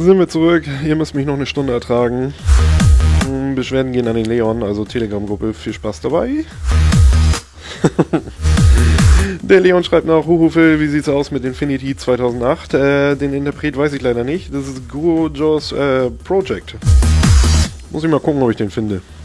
Sind wir zurück. Ihr müsst mich noch eine Stunde ertragen. Beschwerden gehen an den Leon, also Telegram-Gruppe. Viel Spaß dabei. Der Leon schreibt nach, Huhu Phil, wie sieht's aus mit Infinity 2008? Den Interpret weiß ich leider nicht. Das ist Gurujos Project. Muss ich mal gucken, ob ich den finde.